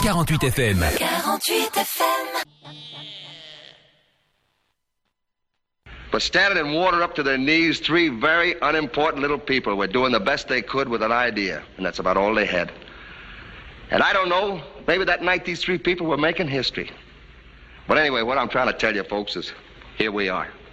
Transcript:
48 FM. 48 FM. But standing in water up to their knees, three very unimportant little people were doing the best they could with an idea, and that's about all they had. And I don't know, maybe that night these three people were making history. But anyway, what I'm trying to tell you, folks, is here we are.